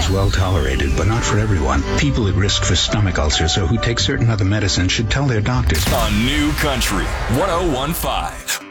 is well tolerated, but not for everyone. People at risk for stomach ulcers or who take certain other medicines should tell their doctors. On New Country 101.5.